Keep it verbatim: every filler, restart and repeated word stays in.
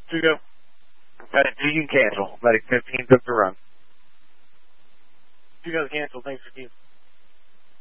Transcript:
Two go. Got it. You can cancel. Medic fifteen took the run. Two goes cancel. Thanks for keeping.